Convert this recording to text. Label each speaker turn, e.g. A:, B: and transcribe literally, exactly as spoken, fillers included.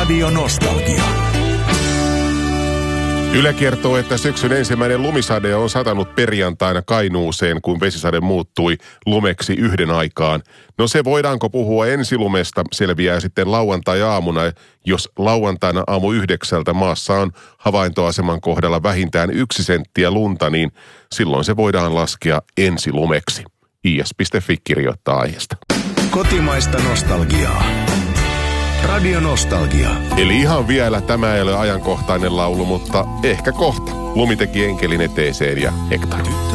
A: Radio Nostalgia.
B: Yle kertoo, että syksyn ensimmäinen lumisade on satanut perjantaina Kainuuseen, kun vesisade muuttui lumeksi yhden aikaan. No se voidaanko puhua ensilumesta selviää sitten lauantai-aamuna, jos lauantaina aamu yhdeksältä maassa on havaintoaseman kohdalla vähintään yksi senttiä lunta, niin silloin se voidaan laskea ensilumeksi. I S piste F I kirjoittaa aiheesta.
A: Kotimaista nostalgiaa. Radio Nostalgia.
B: Eli ihan vielä tämä ei ole ajankohtainen laulu, mutta ehkä kohta. Lumi teki enkelin eteeseen ja Hektar.